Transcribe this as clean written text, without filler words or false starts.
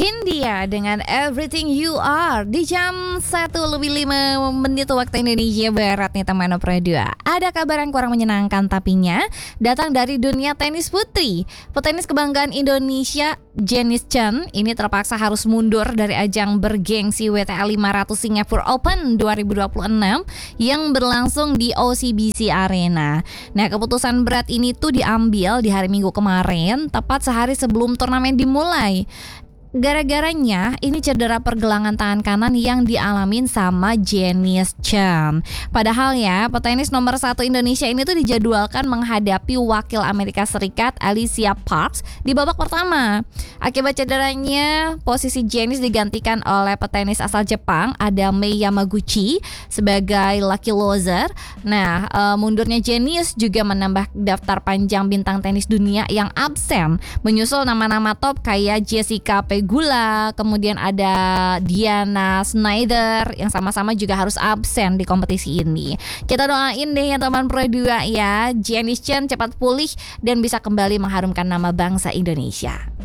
Hindia dengan Everything You Are di jam 1:05 waktu Indonesia Barat nih teman Opera 2. Ada kabar yang kurang menyenangkan tapinya datang dari dunia tenis putri. Petenis kebanggaan Indonesia Janice Chen ini terpaksa harus mundur dari ajang bergengsi WTA 500 Singapore Open 2026 yang berlangsung di OCBC Arena. Nah, keputusan berat ini tuh diambil di hari Minggu kemarin, tepat sehari sebelum turnamen dimulai. Gara-garanya ini cedera pergelangan tangan kanan yang dialamin sama Janice Chen. Padahal ya, petenis nomor 1 Indonesia ini tuh dijadwalkan menghadapi wakil Amerika Serikat Alicia Parks di babak pertama. Akibat cederanya, posisi Janice digantikan oleh petenis asal Jepang Adame Yamaguchi sebagai lucky loser. Nah, mundurnya Janice juga menambah daftar panjang bintang tenis dunia yang absen, menyusul nama-nama top kayak Jessica Pegula, kemudian ada Diana Schneider yang sama-sama juga harus absen di kompetisi ini. Kita doain deh ya teman Pro 2 ya, Janice Chen cepat pulih dan bisa kembali mengharumkan nama bangsa Indonesia.